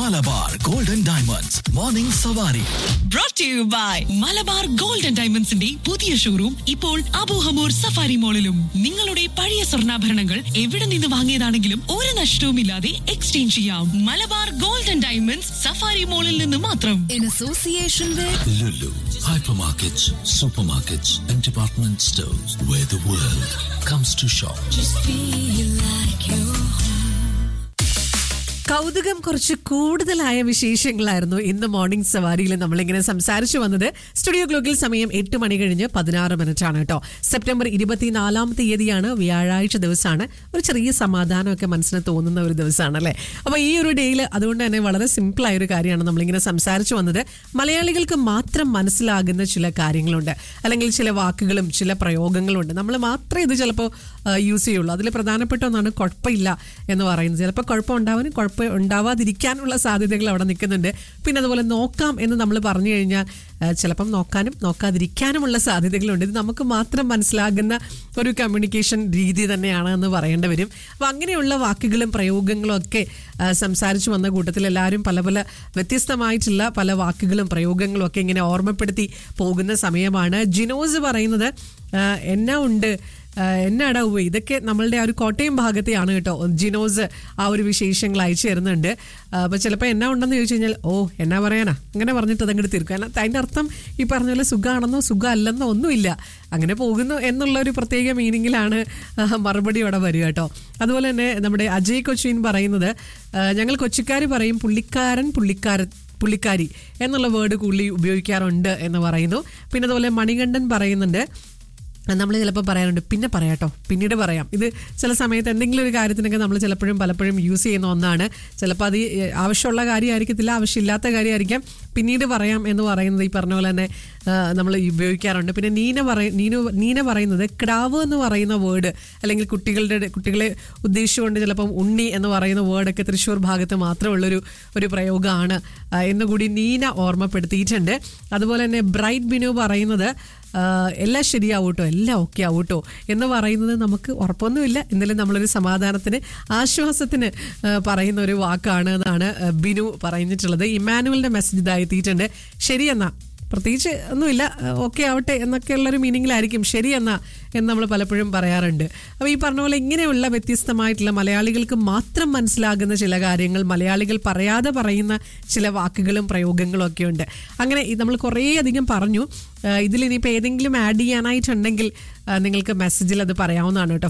Malabar Golden Diamonds Morning Savari. Brought to you by Malabar Golden Diamondsന്റെ പുതിയ showroom ഇപ്പോൾ അബു ഹമൂർ safari മോളിലും. നിങ്ങളുടെ പഴയ സ്വർണ്ണാഭരണങ്ങൾ എവിടെ നിന്ന് വാങ്ങിയതാണെങ്കിലും ഒരു നഷ്ടവുമില്ലാതെ എക്സ്ചേഞ്ച് ചെയ്യാം. മലബാർ ഗോൾഡൻ ഡയമണ്ട്സ് സഫാരി മോളിൽ നിന്ന് മാത്രം. In association with Lulu, hypermarkets, supermarkets and department stores where the world comes to shop. just feel like you're കൗതുകം കുറച്ച് കൂടുതലായ വിശേഷങ്ങളായിരുന്നു ഇന്ന് മോർണിംഗ് സവാരിയിൽ നമ്മളിങ്ങനെ സംസാരിച്ചു വന്നത്. സ്റ്റുഡിയോ ക്ലോക്കിൽ സമയം 8 മണി കഴിഞ്ഞ് 16 മിനിറ്റാണ് കേട്ടോ. സെപ്റ്റംബർ 24 തീയതിയാണ്, വ്യാഴാഴ്ച ദിവസമാണ്. ഒരു ചെറിയ സമാധാനമൊക്കെ മനസ്സിന് തോന്നുന്ന ഒരു ദിവസമാണ് അല്ലേ. അപ്പോൾ ഈ ഒരു ഡേയിൽ അതുകൊണ്ട് തന്നെ വളരെ സിമ്പിളായ ഒരു കാര്യമാണ് നമ്മളിങ്ങനെ സംസാരിച്ചു വന്നത്. മലയാളികൾക്ക് മാത്രം മനസ്സിലാകുന്ന ചില കാര്യങ്ങളുണ്ട്, അല്ലെങ്കിൽ ചില വാക്കുകളും ചില പ്രയോഗങ്ങളും ഉണ്ട്. നമ്മൾ മാത്രമേ ഇത് ചിലപ്പോൾ യൂസ് ചെയ്യുള്ളൂ. അതിൽ പ്രധാനപ്പെട്ട ഒന്നാണ് കുഴപ്പമില്ല എന്ന് പറയുന്നത്. ചിലപ്പോൾ കുഴപ്പം ഉണ്ടാവാനും ഉണ്ടാവാതിരിക്കാനുള്ള സാധ്യതകൾ അവിടെ നിൽക്കുന്നുണ്ട്. പിന്നെ അതുപോലെ നോക്കാം എന്ന് നമ്മൾ പറഞ്ഞു കഴിഞ്ഞാൽ ചിലപ്പം നോക്കാനും നോക്കാതിരിക്കാനുമുള്ള സാധ്യതകളുണ്ട്. ഇത് നമുക്ക് മാത്രം മനസ്സിലാകുന്ന ഒരു കമ്മ്യൂണിക്കേഷൻ രീതി തന്നെയാണ് എന്ന് പറയേണ്ടി വരും. അപ്പം അങ്ങനെയുള്ള വാക്കുകളും പ്രയോഗങ്ങളും ഒക്കെ സംസാരിച്ചു വന്ന കൂട്ടത്തിൽ എല്ലാവരും പല പല വ്യത്യസ്തമായിട്ടുള്ള പല വാക്കുകളും പ്രയോഗങ്ങളും ഒക്കെ ഇങ്ങനെ ഓർമ്മപ്പെടുത്തി പോകുന്ന സമയമാണ്. ജിനോസ് പറയുന്നത് എന്നാ ഉണ്ട്, എന്നാടാ ഉവ്വ്, ഇതൊക്കെ നമ്മളുടെ ആ ഒരു കോട്ടയം ഭാഗത്തെയാണ് കേട്ടോ. ജിനോസ് ആ ഒരു വിശേഷങ്ങൾ അയച്ചു തരുന്നുണ്ട്. അപ്പോൾ ചിലപ്പോൾ എന്നാ ഉണ്ടെന്ന് ചോദിച്ചു കഴിഞ്ഞാൽ എന്നാ പറയാനാ അങ്ങനെ പറഞ്ഞിട്ട് അതങ്ങോട്ട് തീർക്കും. കാരണം അതിൻ്റെ അർത്ഥം ഈ പറഞ്ഞ പോലെ സുഖമാണെന്നോ സുഖം അല്ലെന്നോ ഒന്നുമില്ല, അങ്ങനെ പോകുന്നു എന്നുള്ള ഒരു പ്രത്യേക മീനിങ്ങിലാണ് മറുപടി അവിടെ വരിക കേട്ടോ. അതുപോലെ തന്നെ നമ്മുടെ അജയ് കൊച്ചിൻ പറയുന്നത് ഞങ്ങൾ കൊച്ചിക്കാർ പറയും പുള്ളിക്കാരി എന്നുള്ള വേർഡ് കൂടുതൽ ഉപയോഗിക്കാറുണ്ട് എന്ന് പറയുന്നു. പിന്നെ അതുപോലെ മണികണ്ഠൻ പറയുന്നുണ്ട് നമ്മൾ ചിലപ്പോൾ പറയാറുണ്ട് പിന്നെ പറയാട്ടോ, പിന്നീട് പറയാം. ഇത് ചില സമയത്ത് എന്തെങ്കിലും ഒരു കാര്യത്തിനൊക്കെ നമ്മൾ പലപ്പോഴും യൂസ് ചെയ്യുന്ന ഒന്നാണ്. ചിലപ്പോൾ അത് ആവശ്യമുള്ള കാര്യമായിരിക്കത്തില്ല, ആവശ്യമില്ലാത്ത കാര്യമായിരിക്കാം. പിന്നീട് പറയാം എന്ന് പറയുന്നത് ഈ പറഞ്ഞ പോലെ തന്നെ നമ്മൾ ഉപയോഗിക്കാറുണ്ട്. പിന്നെ നീന പറയുന്നത് ക്രാവ് എന്ന് പറയുന്ന വേർഡ്, അല്ലെങ്കിൽ കുട്ടികളെ ഉദ്ദേശിച്ചുകൊണ്ട് ചിലപ്പം ഉണ്ണി എന്ന് പറയുന്ന വേർഡൊക്കെ തൃശ്ശൂർ ഭാഗത്ത് മാത്രമുള്ളൊരു പ്രയോഗമാണ് എന്നുകൂടി നീന ഓർമ്മപ്പെടുത്തിയിട്ടുണ്ട്. അതുപോലെ തന്നെ ബ്രൈറ്റ് ബിനു പറയുന്നത് എല്ലാം ശരിയാവൂട്ടോ, എല്ലാം ഓക്കെ ആവൂട്ടോ എന്ന് പറയുന്നത് നമുക്ക് ഉറപ്പൊന്നുമില്ല, എന്നാലും നമ്മളൊരു സമാധാനത്തിന് ആശ്വാസത്തിന് പറയുന്ന ഒരു വാക്കാണ് എന്നാണ് ബിനു പറഞ്ഞിട്ടുള്ളത്. ഇമ്മാനുവലിന്റെ മെസ്സേജ് ഇതായെത്തിയിട്ടുണ്ട്. ശരിയെന്നാ, പ്രത്യേകിച്ച് ഒന്നുമില്ല, ഓക്കെ ആവട്ടെ എന്നൊക്കെയുള്ളൊരു മീനിങ്ങിലായിരിക്കും ശരി എന്ന് നമ്മൾ പലപ്പോഴും പറയാറുണ്ട്. അപ്പോൾ ഈ പറഞ്ഞ പോലെ ഇങ്ങനെയുള്ള വ്യത്യസ്തമായിട്ടുള്ള മലയാളികൾക്ക് മാത്രം മനസ്സിലാകുന്ന ചില കാര്യങ്ങൾ, മലയാളികൾ പറയാതെ പറയുന്ന ചില വാക്കുകളും പ്രയോഗങ്ങളും ഒക്കെ ഉണ്ട്. അങ്ങനെ നമ്മൾ കുറേയധികം പറഞ്ഞു. ഇതിലിനിയിപ്പോൾ ഏതെങ്കിലും ആഡ് ചെയ്യാനായിട്ടുണ്ടെങ്കിൽ നിങ്ങൾക്ക് മെസ്സേജിൽ അത് പറയാവുന്നതാണ് കേട്ടോ.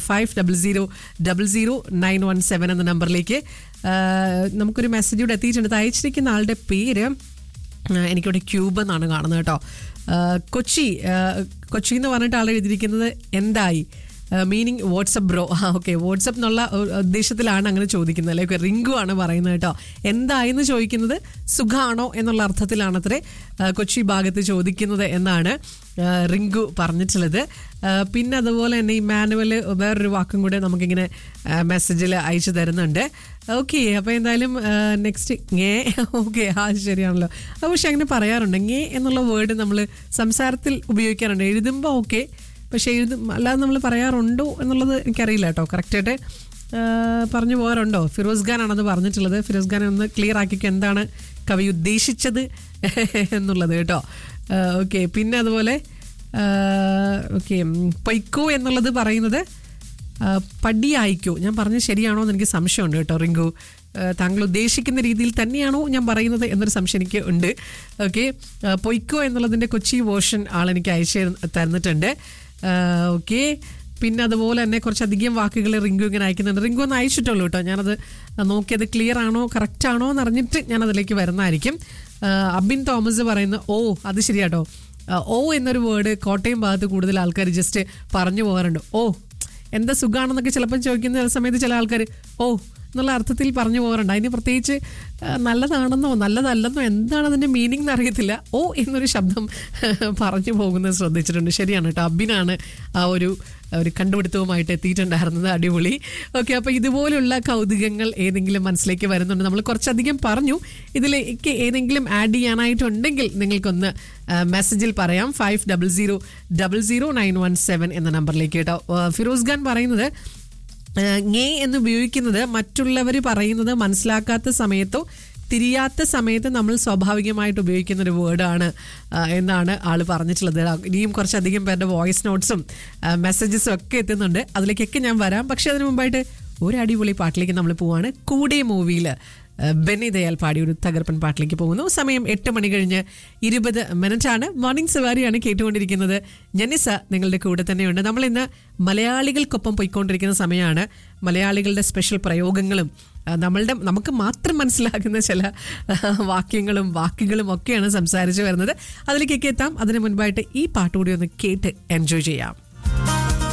50000917 എന്ന നമ്പറിലേക്ക് നമുക്കൊരു മെസ്സേജ് കൂടെ എത്തിയിട്ടുണ്ട്. അയച്ചിരിക്കുന്ന ആളുടെ പേര് എനിക്കിവിടെ ക്യൂബ് എന്നാണ് കാണുന്നത് കേട്ടോ. കൊച്ചി എന്ന് പറഞ്ഞിട്ട് ആൾ എഴുതിയിരിക്കുന്നത് എന്തായി, meaning WhatsApp bro. Okay, WhatsApp എന്നുള്ള ഉദ്ദേശത്തിലാണ് അങ്ങനെ ചോദിക്കുന്നത് അല്ലേ. റിങ്കു ആണ് പറയുന്നത് കേട്ടോ. എന്തായെന്ന് ചോദിക്കുന്നത് സുഖാണോ എന്നുള്ള അർത്ഥത്തിലാണ് അത്രേ കൊച്ചി ഭാഗത്ത് ചോദിക്കുന്നത് എന്നാണ് റിങ്കു പറഞ്ഞിട്ടുള്ളത്. പിന്നെ അതുപോലെ തന്നെ ഈ മാനുവൽ വേറൊരു വാക്കും കൂടെ നമുക്കിങ്ങനെ മെസ്സേജിൽ അയച്ചു തരുന്നുണ്ട്. ഓക്കെ, അപ്പോൾ എന്തായാലും നെക്സ്റ്റ് ngേ. ഓക്കെ, ശരിയാണല്ലോ. പക്ഷെ അങ്ങനെ പറയാറുണ്ട്. ngേ എന്നുള്ള വേർഡ് നമ്മൾ സംസാരത്തിൽ ഉപയോഗിക്കാറുണ്ട്, എഴുതുമ്പോൾ ഓക്കെ, പക്ഷേ അല്ലാതെ നമ്മൾ പറയാറുണ്ടോ എന്നുള്ളത് എനിക്കറിയില്ല കേട്ടോ. കറക്റ്റായിട്ട് പറഞ്ഞു പോകാറുണ്ടോ? ഫിറോസ് ഖാനാണത് പറഞ്ഞിട്ടുള്ളത്. ഫിറോസ് ഖാൻ ഒന്ന് ക്ലിയർ ആക്കിക്കോ എന്താണ് കവി ഉദ്ദേശിച്ചത് എന്നുള്ളത് കേട്ടോ. ഓക്കെ, പിന്നെ അതുപോലെ ഓക്കെ പൊയ്ക്കോ എന്നുള്ളത് പറയുന്നത് പടിയായിക്കോ. ഞാൻ പറഞ്ഞത് ശരിയാണോ എന്ന് എനിക്ക് സംശയമുണ്ട് കേട്ടോ റിങ്കു. താങ്കൾ ഉദ്ദേശിക്കുന്ന രീതിയിൽ തന്നെയാണോ ഞാൻ പറയുന്നത് എന്നൊരു സംശയം എനിക്ക് ഉണ്ട്. ഓക്കെ, പൊയ്ക്കോ എന്നുള്ളതിൻ്റെ കൊച്ചി വേർഷൻ ആളെനിക്ക് അയച്ചു തന്നിട്ടുണ്ട്. ഓക്കെ, പിന്നെ അതുപോലെ തന്നെ കുറച്ചധികം വാക്കുകൾ റിങ്കു ഇങ്ങനെ അയക്കുന്നുണ്ട്. റിങ്കു ഒന്ന് അയച്ചിട്ടുള്ളൂ കേട്ടോ. ഞാനത് നോക്കിയത് ക്ലിയർ ആണോ കറക്റ്റ് ആണോ എന്നറിഞ്ഞിട്ട് ഞാനതിലേക്ക് വരുന്നതായിരിക്കും. അബിൻ തോമസ് പറയുന്നു അത് ശരിയാട്ടോ. എന്നൊരു വേർഡ് കോട്ടയം ഭാഗത്ത് കൂടുതൽ ആൾക്കാർ ജസ്റ്റ് പറഞ്ഞു പോകാറുണ്ട്. എന്താ സുഖാണെന്നൊക്കെ ചിലപ്പം ചോദിക്കുന്ന ചില സമയത്ത് ചില ആൾക്കാർ എന്നുള്ള അർത്ഥത്തിൽ പറഞ്ഞു പോകാറുണ്ട്. അതിന് പ്രത്യേകിച്ച് നല്ലതാണെന്നോ നല്ലതല്ലെന്നോ എന്താണ് അതിൻ്റെ മീനിങ് എന്നറിയത്തില്ല. എന്നൊരു ശബ്ദം പറഞ്ഞു പോകുന്നത് ശ്രദ്ധിച്ചിട്ടുണ്ട്. ശരിയാണ് കേട്ടോ, അബിനാണ് ആ ഒരു കണ്ടുപിടുത്തവുമായിട്ട് എത്തിയിട്ടുണ്ടായിരുന്നത്. അടിപൊളി. ഓക്കെ, അപ്പോൾ ഇതുപോലുള്ള കൗതുകങ്ങൾ ഏതെങ്കിലും മനസ്സിലേക്ക് വരുന്നുണ്ട്. നമ്മൾ കുറച്ചധികം പറഞ്ഞു. ഇതിലേക്ക് ഏതെങ്കിലും ആഡ് ചെയ്യാനായിട്ടുണ്ടെങ്കിൽ നിങ്ങൾക്കൊന്ന് മെസ്സേജിൽ പറയാം. 50000917 എന്ന നമ്പറിലേക്ക് കേട്ടോ. ഫിറോസ് ഖാൻ പറയുന്നത് ngേ എന്ന് ഉപയോഗിക്കുന്നത് മറ്റുള്ളവർ പറയുന്നത് മനസ്സിലാക്കാത്ത സമയത്തോ തിരിയാത്ത സമയത്ത് നമ്മൾ സ്വാഭാവികമായിട്ട് ഉപയോഗിക്കുന്ന ഒരു വേർഡാണ് എന്നാണ് ആൾ പറഞ്ഞിട്ടുള്ളത്. ഇനിയും കുറച്ചധികം പേരുടെ വോയിസ് നോട്ട്സും മെസ്സേജസും ഒക്കെ എത്തുന്നുണ്ട്. അതിലേക്കൊക്കെ ഞാൻ വരാം. പക്ഷെ അതിന് മുമ്പായിട്ട് ഒരു അടിപൊളി പാട്ടിലേക്ക് നമ്മൾ പോവാണ്. കൂടെ മൂവിയിൽ ബെന്നി ദയാൽ പാടിയ ഒരു തകർപ്പൻ പാട്ടിലേക്ക് പോകുന്നു. സമയം 8 മണി കഴിഞ്ഞ് 20 മോർണിംഗ് സവാരിയാണ് കേട്ടുകൊണ്ടിരിക്കുന്നത്. ജനിസ നിങ്ങളുടെ കൂടെ തന്നെയുണ്ട്. നമ്മൾ ഇന്ന് മലയാളികൾക്കൊപ്പം പോയിക്കൊണ്ടിരിക്കുന്ന സമയമാണ്. മലയാളികളുടെ സ്പെഷ്യൽ പ്രയോഗങ്ങളും നമുക്ക് മാത്രം മനസ്സിലാകുന്ന ചില വാക്കുകളും ഒക്കെയാണ് സംസാരിച്ചു വരുന്നത്. അതിലേക്കൊക്കെ എത്താം. അതിന് മുൻപായിട്ട് ഈ പാട്ടുകൂടി ഒന്ന് കേട്ട് എൻജോയ് ചെയ്യാം.